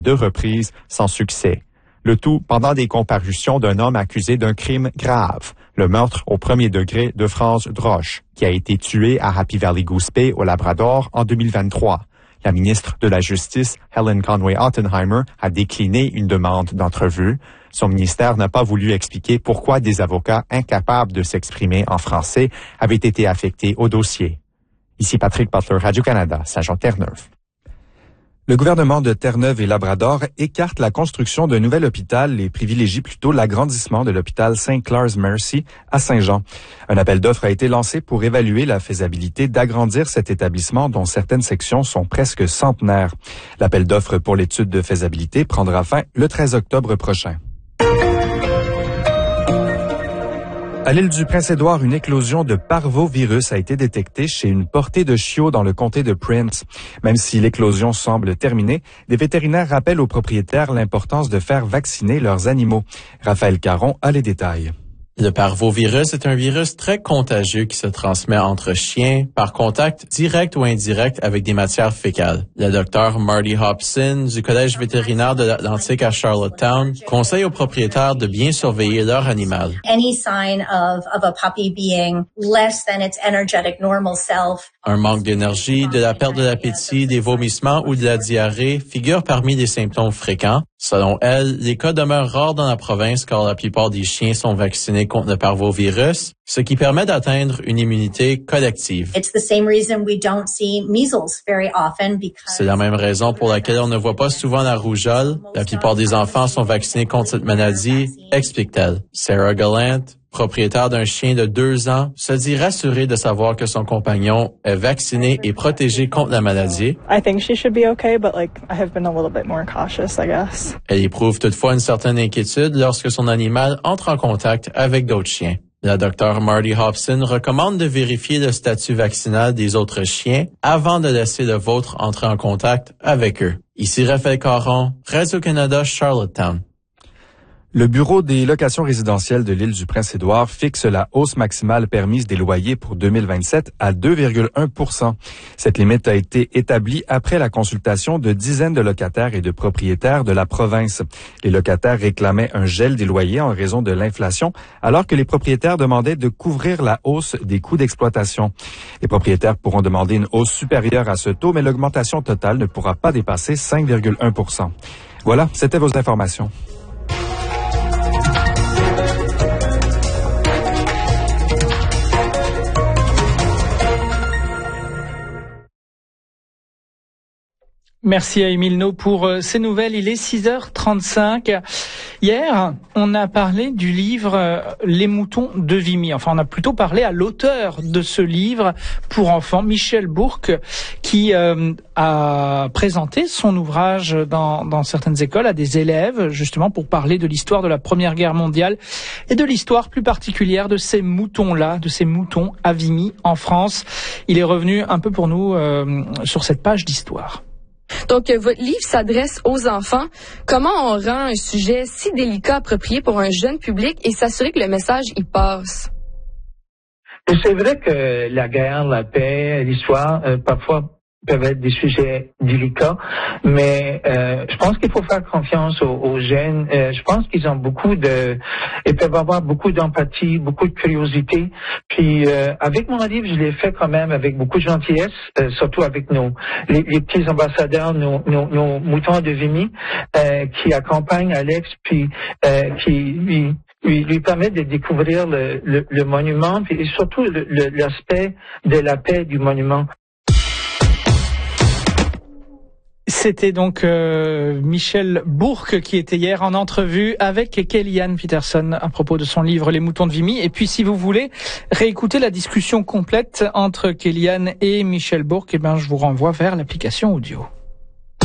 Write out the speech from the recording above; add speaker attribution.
Speaker 1: 2 reprises sans succès. Le tout pendant des comparutions d'un homme accusé d'un crime grave, le meurtre au premier degré de France Droche, qui a été tué à Happy Valley Goose Bay au Labrador en 2023. La ministre de la Justice, Helen Conway Ottenheimer, a décliné une demande d'entrevue. Son ministère n'a pas voulu expliquer pourquoi des avocats incapables de s'exprimer en français avaient été affectés au dossier. Ici Patrick Butler, Radio-Canada, Saint-Jean-Terre-Neuve.
Speaker 2: Le gouvernement de Terre-Neuve et Labrador écarte la construction d'un nouvel hôpital et privilégie plutôt l'agrandissement de l'hôpital St. Clair's Mercy à Saint-Jean. Un appel d'offres a été lancé pour évaluer la faisabilité d'agrandir cet établissement dont certaines sections sont presque centenaires. L'appel d'offres pour l'étude de faisabilité prendra fin le 13 octobre prochain. À l'île du Prince-Édouard, une éclosion de parvovirus a été détectée chez une portée de chiots dans le comté de Prince. Même si l'éclosion semble terminée, des vétérinaires rappellent aux propriétaires l'importance de faire vacciner leurs animaux. Raphaël Caron a les détails.
Speaker 3: Le parvovirus est un virus très contagieux qui se transmet entre chiens par contact direct ou indirect avec des matières fécales. Le docteur Marty Hobson du Collège vétérinaire de l'Atlantique à Charlottetown conseille aux propriétaires de bien surveiller leur animal.
Speaker 4: Any sign of a puppy being less than its energetic normal self.
Speaker 3: Un manque d'énergie, de la perte de l'appétit, des vomissements ou de la diarrhée figurent parmi les symptômes fréquents. Selon elle, les cas demeurent rares dans la province car la plupart des chiens sont vaccinés contre le parvovirus, ce qui permet d'atteindre une immunité collective. C'est la même raison pour laquelle on ne voit pas souvent la rougeole. La plupart des enfants sont vaccinés contre cette maladie, explique-t-elle. Sarah Gallant, propriétaire d'un chien de 2 ans, se dit rassurée de savoir que son compagnon est vacciné et protégé contre la maladie.
Speaker 5: I think she should be okay, but I have been a little bit more cautious, I guess.
Speaker 3: Elle éprouve toutefois une certaine inquiétude lorsque son animal entre en contact avec d'autres chiens. La docteure Marty Hobson recommande de vérifier le statut vaccinal des autres chiens avant de laisser le vôtre entrer en contact avec eux. Ici Raphaël Caron, Radio-Canada, Charlottetown.
Speaker 2: Le Bureau des locations résidentielles de l'île du Prince-Édouard fixe la hausse maximale permise des loyers pour 2027 à 2,1 %. Cette limite a été établie après la consultation de dizaines de locataires et de propriétaires de la province. Les locataires réclamaient un gel des loyers en raison de l'inflation, alors que les propriétaires demandaient de couvrir la hausse des coûts d'exploitation. Les propriétaires pourront demander une hausse supérieure à ce taux, mais l'augmentation totale ne pourra pas dépasser 5,1 %. Voilà, c'était vos informations.
Speaker 6: Merci à Émile No pour ces nouvelles. Il est 6h35. Hier, on a parlé du livre Les moutons de Vimy. Enfin, on a plutôt parlé à l'auteur de ce livre pour enfants, Michel Bourque, qui a présenté son ouvrage dans certaines écoles à des élèves, justement pour parler de l'histoire de la Première Guerre mondiale et de l'histoire plus particulière de ces moutons-là, de ces moutons à Vimy en France. Il est revenu un peu pour nous sur cette page d'histoire.
Speaker 7: Donc, votre livre s'adresse aux enfants. Comment on rend un sujet si délicat approprié pour un jeune public et s'assurer que le message y passe?
Speaker 8: C'est vrai que la guerre, la paix, l'histoire, parfois peuvent être des sujets délicats, mais je pense qu'il faut faire confiance aux jeunes. Je pense qu'ils ont ils peuvent avoir beaucoup d'empathie, beaucoup de curiosité. Puis avec mon livre, je l'ai fait quand même avec beaucoup de gentillesse, surtout avec les petits ambassadeurs, nos moutons de Vimy, qui accompagnent Alex, puis qui lui permettent de découvrir le monument, et surtout l'aspect de la paix du monument.
Speaker 6: C'était donc Michel Bourque qui était hier en entrevue avec Kellyanne Peterson à propos de son livre Les moutons de Vimy. Et puis si vous voulez réécouter la discussion complète entre Kellyanne et Michel Bourque, je vous renvoie vers l'application audio.